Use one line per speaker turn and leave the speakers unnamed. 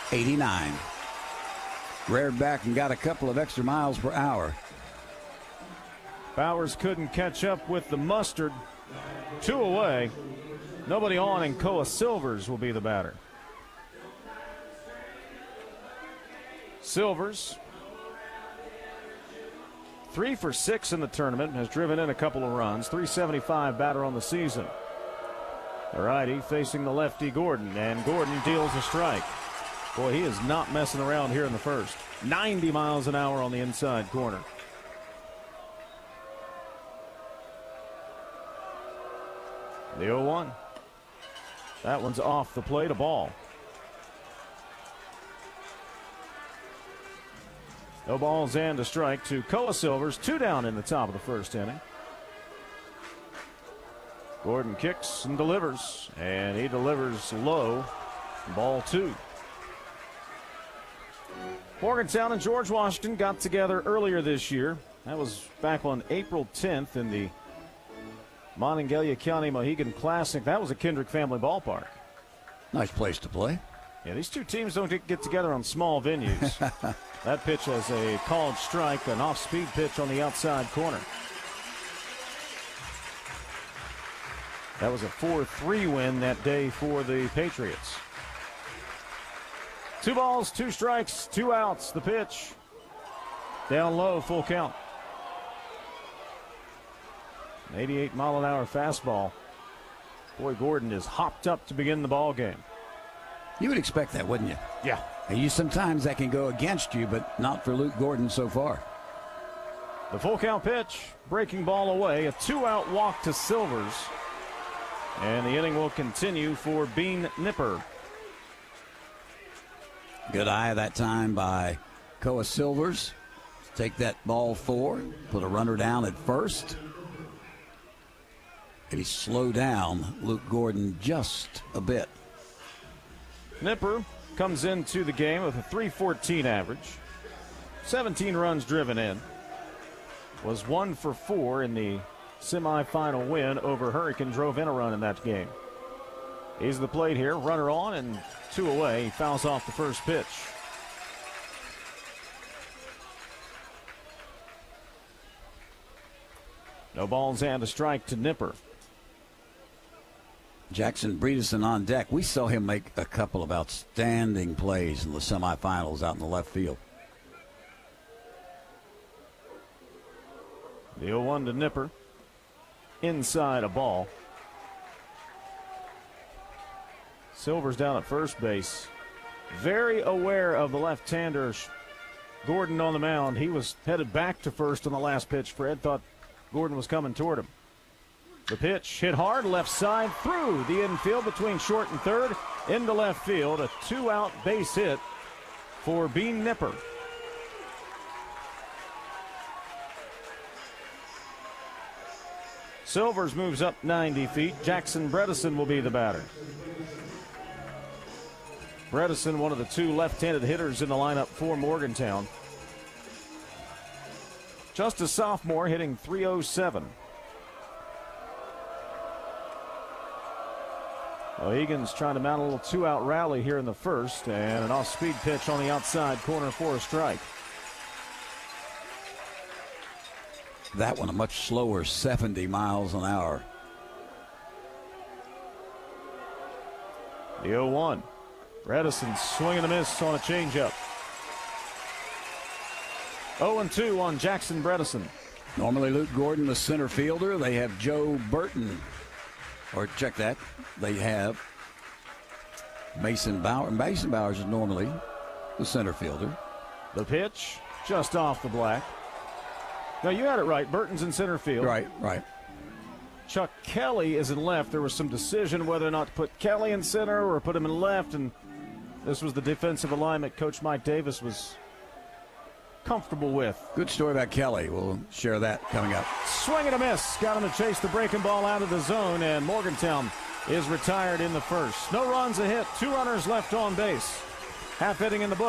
89. Reared back and got a couple of extra miles per hour.
Bowers couldn't catch up with the mustard. 2 away. Nobody on, and Koa Silvers will be the batter. Silvers, 3 for 6 in the tournament, has driven in a couple of runs. 375 batter on the season. The righty facing the lefty Gordon, and Gordon deals a strike. Boy, he is not messing around here in the first. 90 miles an hour on the inside corner. The 0-1. That one's off the plate, a ball. No balls and a strike to Koa Silvers. 2 down in the top of the first inning. Gordon kicks and delivers, and he delivers low. Ball 2. Morgantown and George Washington got together earlier this year. That was back on April 10th in the Monongalia County Mohegan Classic. That was a Kendrick family ballpark.
Nice place to play.
Yeah, these two teams don't get together on small venues. That pitch has a called strike, an off-speed pitch on the outside corner. That was a 4-3 win that day for the Patriots. 2 balls, 2 strikes, 2 outs. The pitch down low, full count. An 88-mile-an-hour fastball. Boy, Gordon is hopped up to begin the ball game.
You would expect that, wouldn't you?
Yeah.
And sometimes that can go against you, but not for Luke Gordon so far.
The full count pitch, breaking ball away, a 2-out walk to Silvers. And the inning will continue for Bean Nipper.
Good eye that time by Koa Silvers. Take that ball 4, put a runner down at first. And he slowed down Luke Gordon just a bit.
Nipper comes into the game with a .314 average. 17 runs driven in. Was 1 for 4 in the semifinal win over Hurricane. Drove in a run in that game. He's at the plate here. Runner on and 2 away. He fouls off the first pitch. No balls and a strike to Nipper.
Jackson Bredesen on deck. We saw him make a couple of outstanding plays in the semifinals out in the left field.
The 0-1 to Nipper. Inside a ball. Silvers down at first base. Very aware of the left-hander Gordon on the mound. He was headed back to first on the last pitch. Fred thought Gordon was coming toward him. The pitch hit hard left side through the infield between short and third into left field. A 2-out base hit for Bean Nipper. Silvers moves up 90 feet. Jackson Bredesen will be the batter. Bredesen, one of the 2 left-handed hitters in the lineup for Morgantown. Just a sophomore, hitting .307. Mohegan's trying to mount a little 2-out rally here in the first, and an off-speed pitch on the outside corner for a strike.
That one a much slower 70 miles an hour.
The 0-1. Bredesen swinging a miss on a changeup. 0-2 on Jackson Bredesen.
Normally Luke Gordon, the center fielder. They have Joe Burton. Or check that. They have Mason Bowers. Mason Bowers is normally the center fielder.
The pitch just off the black. No, you had it right. Burton's in center field.
Right.
Chuck Kelly is in left. There was some decision whether or not to put Kelly in center or put him in left, and this was the defensive alignment Coach Mike Davis was comfortable with.
Good story about Kelly. We'll share that coming up.
Swing and a miss. Got him to chase the breaking ball out of the zone, and Morgantown is retired in the first. No runs, a hit, 2 runners left on base. Half inning in the book.